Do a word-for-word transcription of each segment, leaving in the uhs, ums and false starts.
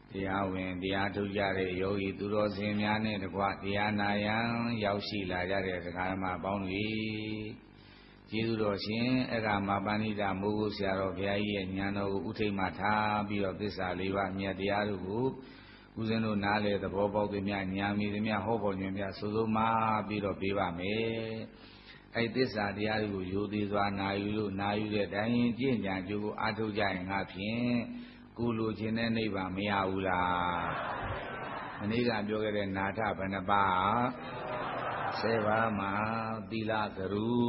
တရားဝင်တရားထုတ်ကြတဲ့ယောဂီသူတော်စင်များနဲ့တကွတရားနာယံရောက်ရှိလာကြတဲ့ဒကာဓမ္မပေါင်းတွေကျေးဇူးတော်ရှင်အကမပဏိတာမိုးကိုဆရာတော်ဘုရားကြီးရဲ့ဉာဏ်တော်ကိုဥထိတ်မှထားပြီးတော့သစ္စာလေးပါးမြတ်တရားတို့ကိုဦးဇင်းတို့နားလေသဘောပေါက်သည်များဉာဏ်မီသည်များဟောပေါ်ညွှန်များစိုးစိုးမှာပြီးတော့ပေးပါမယ်အဲ့သစ္စာတရားတွေကိုရိုသေစွာနာယူလို့နာယူတဲ့အတိုင်းကျင့်ကြံကြိုးကိုအားထုတ်ကြရင်ငါဖြင့်ကိုလိုချင်တဲ့နိဗ္ဗာန်မရဘူးလားမနေ့ကပြောခဲ့တဲ့နာထဘယ်နှပါးဆယ်ပါးမှာသီလကရု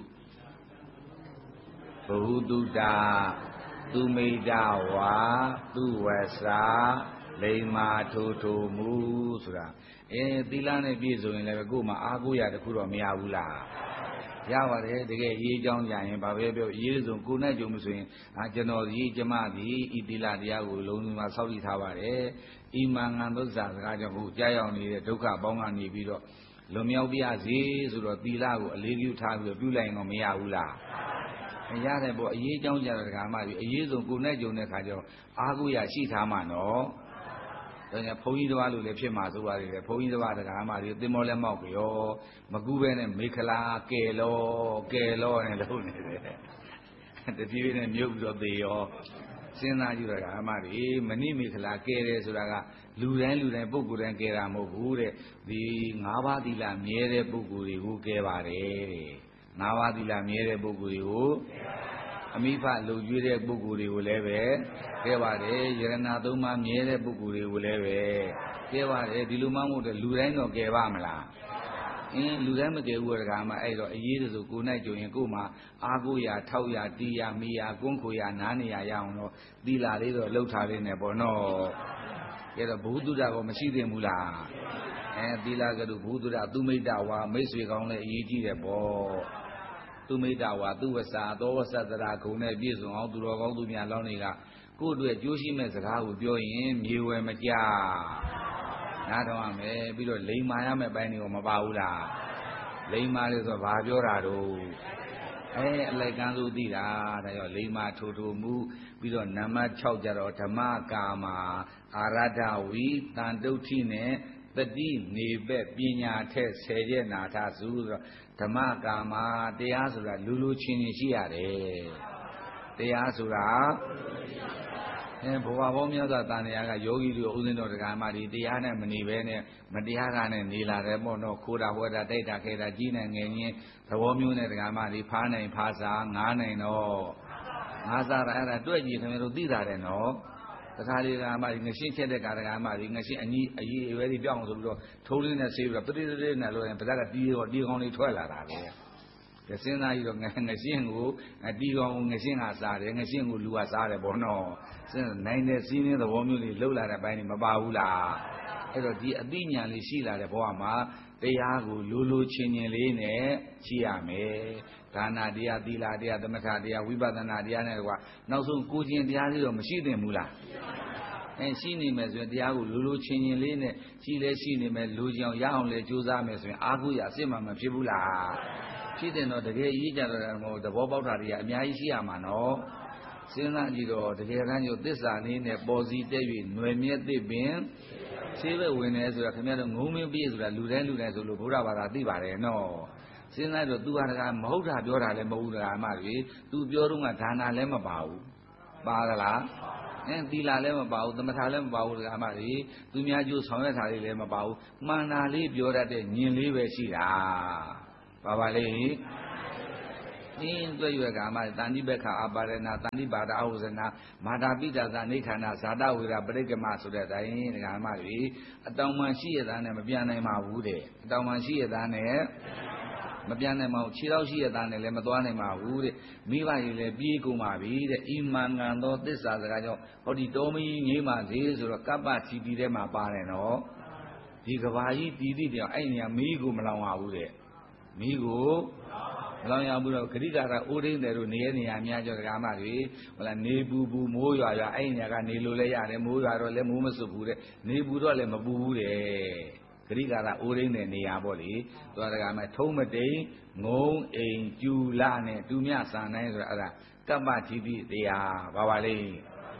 ဘဟုတုတသူမိတဝါသူဝစာလိမ္မာထိုးထိုးမူဆိုတာအဲသီလနဲ့ပြည့်စုံရင်လည်းကိုယ်မှာအားကိုးရတခုတော့မရဘူးလားရပါတယ်တကယ်ရေးကြောင်းကြရင်ဘာပဲပြောရေးစုံကိုနဲ့ကြုံမဆိုရင်အာကျွန်တော်ကြီးကျမကြီးဤသီလတရားကိုလုံးလုံးမှာစောင့်ကြည့်ထားပါတယ်ဤမင်္ဂန်သုစ္စာစကားကြောင့်ဟိုကြားရောက်နေတဲ့ဒုက္ခပေါင်းကနေပြီးတော့လွန်မြောက်ပြစေဆိုတော့သီလကိုအလေးပြုထားပြီးတော့ပြုလိုက်ရင်တော့မရဘူးလားမရတယ်ပေါ့အရေးကြောင်းကြတဲ့ဓမ္မကြီးအရေးစုံကိုနဲ့ကြုံတဲ့ခါကျတော့အားကိုးရရှိထားမှနော်ဒါကြောင့်ဘုန်းကြီးတစ်ပါးလိုလည်းဖြစ်မှာဆိုပါလေဘုန်းကြီးတစ်ပါးတရားမှဒီသင်္ဘောလက်မောက်ကြောမကူးပဲနဲ့မေခလာကဲလောကဲလောနဲ့လုံးနေတယ်တပြေးနဲ့မြုပ်ပြီးတော့သေရောစဉ်းစားကြည့်တော့ဓမ္မတွေမဏိမေခလာကဲတယ်ဆိုတာကလူတိုင်းလူတိုင်းပုဂ္ဂိုလ်တိုင်းကဲတာမဟုတ်ဘူးတဲ့ဒီငါးပါးသီလမြဲတဲ့ပုဂ္ဂိုလ်တွေကိုကဲပါတယ်တဲ့ငါးပါးသီလမြဲတဲ့ပုဂ္ဂိုလ်တွေကိုအမိဖလုံကျွေးတဲ့ပုဂ္ဂိုလ်တွေကိုလည်းပဲကဲပါတယ်ယရဏသုံးပါးမြဲတဲ့ပုဂ္ဂိုလ်တွေကိုလည်းပဲကဲပါတယ်ဒီလိုမှမဟုတ်တဲ့လူတိုင်းတော့ကဲပါမလားအင်းလူတိုင်းမကဲဘူးတကားမှအဲ့တော့အရေးတစို့ကိုနိုင်ကြုံရင်ကို့မှာအားကိုးရထောက်ရတီးရမိရကွန်းခွေရနားနေရရအောင်တော့သီလလေးတော့လှုပ်ထားလေးနဲ့ပေါ့နော်ကဲတော့ဘုသူဒ္ဓကောမရှိသင့်ဘူးလားအဲသီလကတို့ဘုသူဒ္ဓသူမိတ္တဝါမိတ်ဆွေကောင်းလည်းအရေးကြီးတယ်ပေါ့သူမိတ္တဝါသူဝစာသောဝဆတရာဂုံနဲ့ပြည့်စုံအောင်သူတော်ကောင်းသူများလောင်းတွေကကိုယ့်အတွက်ကြိုးရှိမဲ့စကားကိုပြောရင်မြေဝယ်မကြနားထောင်ရမယ်ပြီးတော့လိမ္မာရမယ့်ပိုင်းတွေကိုမပါဘူးလားလိမ္မာလို့ဆိုဘာပြောတာတော့အဲအလိုက်ကန်းစုသိတာဒါကြောင့်လိမ္မာထိုးထိုးမှုပြီးတော့နံပါတ်၆ကျတော့ဓမ္မကာမာအာရဒဝီတန်တုဋ္ဌိနဲ့တတိနေဘက်ပညာထက်ဆယ်ချက်နာထစုဆိုတော့ဓမ္မကာမာတရားဆိုတာလူလူချင်းချင်းရှိရတယ်တရားဆိုတာအဲဘဝပေါင်းများစွာတန်တရားကယောဂီတို့ဥစဉ်တော်တရားမှဒီတရားနဲ့မနေဘဲနဲ့မတရားကနဲ့နေလာတယ်ပေါ့နော်ခိုးတာဝဲတာတိုက်တာခဲတာကြီးနိုင်ငယ်ချင်းသဘောမျိုးနဲ့တရားမှဒီဖားနိုင်ဖားစားငားနိုင်တော့ငားစားတာအဲ့ဒါတွေ့ကြည့်ခင်ဗျားတို့သိတာတယ်နော်တခါလေကမှဒီငရှင်းချက်တဲ့ကာရကမှဒီငရှင်းအညီအကြီးအရွယ်ကြီးပြောင်းဆိုပြီးတော့ထိုးလေးနဲ့ဆေးပြီးတော့ပတိတိတိနဲ့လို့ရင်ဗဇက်ကတီးတော့တီးကောင်းလေးထွက်လာတာပဲကစဉ်းစားကြည့်တော့ငငရှင်းကိုတီးကောင်းငရှင်းကစားတယ်ငရှင်းကိုလူကစားတယ်ပေါ့နော်စဉ်းနိုင်တဲ့စီးနှင်းသဘောမျိုးတွေလှုပ်လာတဲ့ဘိုင်းတွေမပါဘူးလားအဲ့တော့ဒီအသိဉာဏ်လေးရှိလာတဲ့ဘဝမှာတရားကိုလိုလိုချင်းချင်းလေးနဲ့ရှိရမယ်ဒါနတရားသီလတရားသမထတရားဝိပဿနာတရားနဲ့ကွာနောက်ဆုံးကိုကျင်တရားလေးတော့မရှိသင့်ဘူးလားအဲရှိနေမယ်ဆိုရင်တရားကိုလိုလိုချင်းချင်းလေးနဲ့ရှိလဲရှိနေမယ်လိုချင်အောင်ရအောင်လဲကြိုးစားမယ်ဆိုရင်အာဟုရအစစ်မှမဖြစ်ဘူးလားဖြစ်တယ်တော့တကယ်ရေးကြတော့မဟုတ်သဘောပေါက်တာတွေကအများကြီးရှိရမှာနော်စဉ်းစားကြည့်တော့တကယ်တမ်းကျသစ္စာလေးနဲ့ပေါ်စီတက်၍ຫນွယ်မြဲသစ်ပင်ဆေးဘက်ဝင်နေဆိုတာခင်ဗျားတို့ငုံမင်းပြည့်ဆိုတာလူတိုင်းလူတိုင်းဆိုလို့ဘုရားဘာသာသိပါတယ်နော်စဉ်းစားတော့ तू ဟာတကမဟုတ်တာပြောတာလည်းမဟုတ်ဘူးတကားမှတွေ तू ပြောတော့ကဒါနာလည်းမပါဘူးပါသလားအဲသီလလည်းမပါဘူးသမထလည်းမပါဘူးတကားမှတွေသူများကျိုးဆောင်ရွက်တာလေးလည်းမပါဘူးမှန်တာလေးပြောတတ်တဲ့ညင်လေးပဲရှိတာပါပါလေအင်းတွေ့ရကမှတန်တိဘက္ခအပါရဏတန်တိပါဒအဟုဇနာမာတာပိတသာနေခန္ဓာဇာတဝေရပရိက္ခမဆိုတဲ့အတိုင်းဒကာမတွေအတောင်မှရှိရတာနဲ့မပြန်နိုင်ပါဘူးတဲ့အတောင်မှရှိရတာနဲ့မပြန်နိုင်ပါဘူးခြေထောက်ရှိရတာနဲ့လည်းမသွားနိုင်ပါဘူးတဲ့မိဘကြီးလည်းပြေးကုန်ပါပြီတဲ့ဣမန်ငံသောသစ္စာစကားကြောင့်ဟောဒီတော်မကြီးငိမ့်ပါစေဆိုတော့ကပ္ပစီတီထဲမှာပါတယ်နော်ဒီကဘာကြီးတီတီတောင်အဲ့နေရာမီးကိုမလောင်ပါဘူးတဲ့မီးကိုမလောင်ရဘူးတော့ဂရိကာရအိုးရင်းတယ်တို့နေရနေရများကြောဒကာမတွေဟိုလားနေပူပူမိုးရွာရွာအဲ့နေရာကနေလို့လဲရတယ်မိုးရွာတော့လည်းမိုးမစွတ်ဘူးတဲ့နေပူတော့လည်းမပူဘူးတဲ့ဂရိကာရအိုးရင်းတဲ့နေရာပေါ့လေသွားဒကာမထုံးမတိန်ငုံအိမ်ကျူလာနဲ့တူမြဆန်တိုင်းဆိုတာအဲ့ဒါကပ္ပတိတိတရားပါပါလေ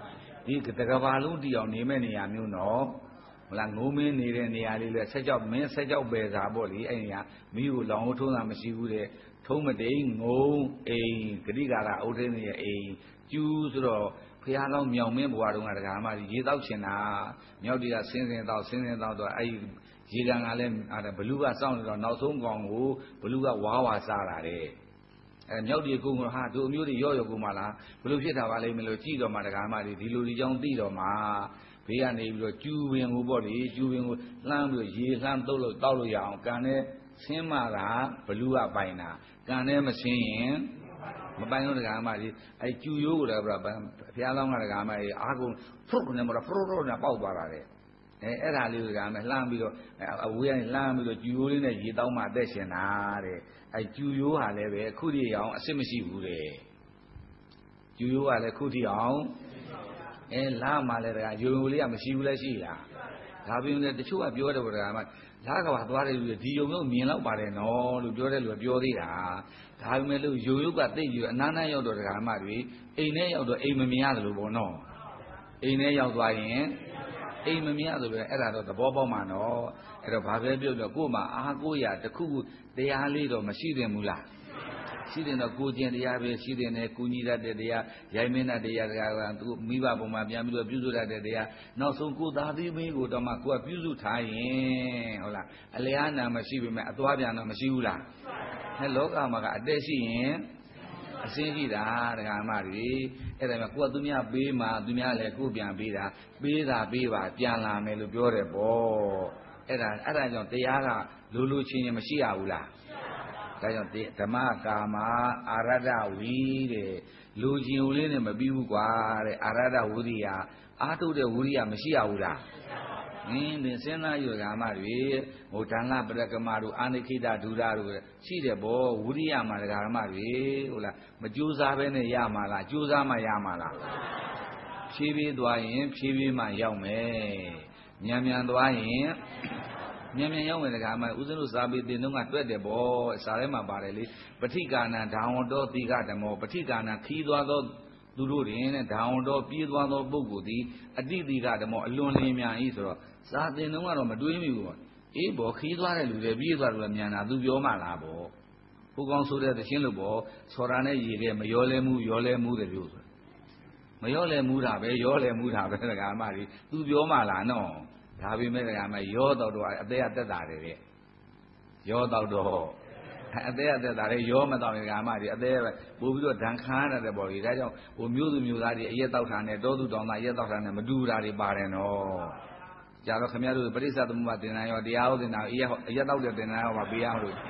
ဒီတကဘာလုံးတီအောင်နေမဲ့နေရာမျိုးနော်ဟလာငုံမင်းနေတဲ့နေရာလေးလဲဆက်ကြောက်မင်းဆက်ကြောက်ပဲစားပေါ့လေအဲ့နေရာမိကိုလောင်ထုံးတာမရှိဘူးတဲ့ထုံးမတိန်ငုံအိမ်ဂတိကာရအုတ်ထင်းရဲ့အိမ်ကျူးဆိုတော့ဖះလောင်းမြောင်မင်းဘွားတုန်းကတကားမှရေတောက်ချင်တာမြောက်တီကဆင်းစင်တောက်ဆင်းစင်တောက်တော့အဲ့ရေကန်ကလည်းဘလူးကစောင့်နေတော့နောက်ဆုံးကောင်ကိုဘလူးကဝါဝါစားတာတဲ့အဲမြောက်တီကုန်းကဟာတို့အမျိုးတွေရော့ရော့ကုန်မှလားဘလို့ဖြစ်တာပါလိမ့်မလို့ကြည့်တော့မှတကားမှဒီလိုဒီကြောင်းသိတော့မှဘေးကနေပြီးတော့ကျူပင်ကိုပေါ့လေကျူပင်ကိုလှမ်းပြီးရေလှမ်းတုပ်လို့တောက်လို့ရအောင်ကန်နဲ့ဆင်းမှတာဘလူးကပိုင်တာကန်နဲ့မဆင်းရင်မပိုင်လို့တကားမှဒီအဲကျူရိုးကိုလည်းဘုရားလောင်းကတကားမှအာကုန်ဖုတ်နေမှာဖရုတ်ရုတ်နဲ့ပေါက်သွားတာတဲ့အဲအဲ့ဒါလေးကမှလှမ်းပြီးတော့အဝေးကနေလှမ်းပြီးတော့ကျူရိုးလေးနဲ့ရေတောင်းမှအသက်ရှင်တာတဲ့အဲကျူရိုးဟာလည်းပဲအခုတည်းအောင်အစ်စ်မရှိဘူးတဲ့ကျူရိုးကလည်းခုတည်းအောင်အဲလာမှလည်းတကားယုံယုံလေးကမရှိဘူးလဲရှိလားဒါပြင်လည်းတချို့ကပြောတယ်ဗောတကားမှလာကဘာသွားတယ်လူဒီယုံယုံမြင်တော့ပါတယ်နော်လို့ပြောတဲ့လူကပြောသေးတာဒါပေမဲ့လို့ယုံယုံကသိကြည့်အနားနားရောက်တော့တကားမှတွေအိမ်ထဲရောက်တော့အိမ်မမြင်ရတယ်လို့ဗောနော်အိမ်ထဲရောက်သွားရင်အိမ်မမြင်ရဆိုပဲအဲ့ဒါတော့သဘောပေါက်မှာနော်အဲ့တော့ဘာပဲပြောပြောကို့မှာအားကိုးရတခုခုတရားလေးတော့မရှိသင့်ဘူးလားရှိတယ်တော့ကိုကျင်တရားပဲရှိတယ်နဲ့ကုညီတတ်တဲ့တရားရိုင်းမင်းတတ်တရားကသူမိဘပုံမှာပြန်ပြီးတော့ပြုစုတတ်တဲ့တရားနောက်ဆုံးကိုသားသမီးကိုတော့မှကိုကပြုစုထားရင်ဟုတ်လားအလျားနာမရှိပေမဲ့အသွားပြန်တော့မရှိဘူးလားဟဲ့လောကမှာကအတက်ရှိရင်အစင်းရှိတာတရားမတွေအဲ့ဒါမှကိုကသူများပေးမှသူများလည်းကိုပြန်ပေးတာပေးတာပေးပါပြန်လာမယ်လို့ပြောတယ်ပေါ့အဲ့ဒါအဲ့ဒါကြောင့်တရားကလိုလိုချင်းချင်းမရှိရဘူးလားဒါကြောင့်ဓမ္မကာမအာရဒဝီတဲ့လူကျင်ဦးလေးနဲ့မပြီးဘူးကွာတဲ့အာရဒဝိရိယအာထုတ်တဲ့ဝိရိယမရှိရဘူးလားဟင်းဒီစဉ်းစားယူကာမတွေဟိုဒဏ္ဍပရကမတို့အာနိခိတဒုရတို့ရှိတယ်ဗောဝိရိယမှာဒကာမတွေဟုတ်လားမကြိုးစားဘဲနဲ့ရမှာလားကြိုးစားမှရမှာလားဖြည်းဖြည်းသွားရင်ဖြည်းဖြည်းမှရောက်မယ်မြန်မြန်သွားရင်မြန်မြန်ရောက်မယ်တကားမှဦးဇင်းတို့စာပေတင်တော့ကတွက်တယ်ဗောစာထဲမှာပါတယ်လေပဋိကာဏဓာဝတောတိကဓမ္မောပဋိကာဏခီးသွားသောသူတို့တွင်တဲ့ဓာဝတောပြေးသွားသောပုဂ္ဂိုလ်သည်အတိတိကဓမ္မောအလွန်လင်းမြန်ဤဆိုတော့စာတင်တော့ကတော့မတွေးမိဘူးဗောအေးဗောခီးသွားတဲ့လူတွေပြေးသွားတယ်မြန်တာသူပြောမှလားဗောဟိုကောင်ဆိုတဲ့သချင်းလို့ဗောဆော်တာနဲ့ရေတဲ့မရောလဲမှုရောလဲမှုတဲ့ပြောဆိုမရောလဲမှုတာပဲရောလဲမှုတာပဲတကားမှကြီးသူပြောမှလားနော်ဒါပေမဲ့ကမှရောတော့တော့အသေးအသက်တာတယ်တဲ့ရောတော့တော့အသေးအသက်တာလေရောမတော့ကမှဒီအသေးပဲပို့ပြီးတော့ဓာန်ခါရတယ်ပေါ့လေဒါကြောင့်ဟိုမျိုးသူမျိုးသားတွေအရက်တောက်တာနဲ့တောသူတောင်သားအရက်တောက်တာနဲ့မတူတာတွေပါတယ်နော်ကြာတော့ခင်ဗျားတို့ပရိစ္ဆသမုပ္ပါသင်္นานရောတရားဟုတ်သင်္นานအရက်အရက်တောက်တဲ့သင်္นานရောမပေးရအောင်လို့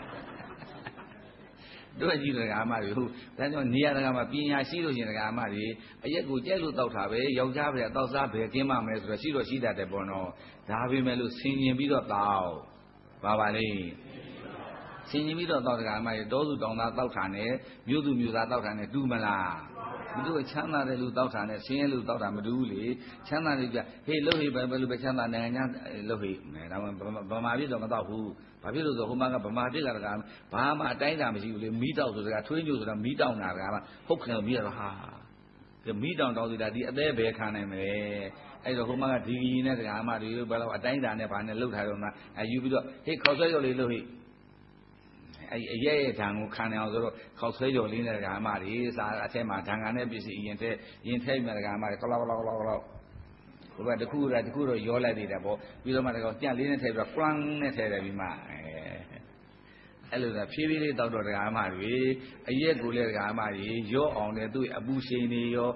တို့ကြည့်တယ်ကမှတွေဟုတ်ဒါကြောင့်နေရာတကာမှာပညာရှိလို့ရှင်တကာမှတွေအရက်ကိုကြဲလို့တောက်တာပဲယောက်ျားပဲတောက်စားပဲကင်းမှမယ်ဆိုတော့ရှိတော့ရှိတတ်တယ်ပေါ့နော်ဒါပေမဲ့လို့ဆင်ញင်ပြီးတော့တောက်ပါပါလေဆင်ញင်ပြီးတော့တောက်တကာမှတွေတောသူတောင်သားတောက်တာနဲ့မြို့သူမြို့သားတောက်တာနဲ့တူမလားမတူချမ်းသာတဲ့လူတောက်တာနဲ့ဆင်းရဲလူတောက်တာမတူဘူးလေချမ်းသာလူပြဟေးလှုပ်ဟေးပဲဘယ်လိုပဲချမ်းသာနိုင်ငံခြားလှုပ်ဟေးမယ်ဒါမှဗမာပြည်တော့မတောက်ဘူးဘာဖြစ်လို့ဆိုဟိုမှာကဗမာပြည်ကတကားဘာမှအတိုင်းတာမရှိဘူးလေမီးတောက်ဆိုတာထွေးညိုဆိုတာမီးတောက်တာကဟုတ်ခင်မီးတော့ဟာမီးတောင်တောက်ဆိုတာဒီအသေးပဲခံနိုင်မယ်အဲ့တော့ဟိုမှာကဒီကြီးနဲ့တကားမှတွေဘယ်လိုအတိုင်းတာနဲ့ဘာနဲ့လှုပ်ထားတော့မှအဲယူပြီးတော့ဟေးခေါက်ဆွဲကြော်လေးလှုပ်ဟေးအဲအရဲ့ရဲ့ဓာန်ကိုခံနေအောင်ဆိုတော့ခေါက်ဆွဲကြော်လေးနဲ့တကားမှတွေစာအထက်မှာဓာန်ကန်နဲ့ပစ္စည်းရင်ထဲရင်ထဲမှာတကားမှတွေကလောက်လောက်လောက်လောက်ဟိုကတခုကတခုတော့ရောလိုက်သေးတယ်ပေါ့ပြီးတော့မှတကောကြက်လေးနဲ့ထည့်ပြီးတော့ကွန်းနဲ့ထည့်တယ်ပြီးမှအဲအဲ့လိုသာဖြည်းဖြည်းလေးတောက်တော့တကားမှတွေအရက်ကိုလည်းတကားမှတွေရောအောင်တယ်သူ့အပူရှိန်တွေရော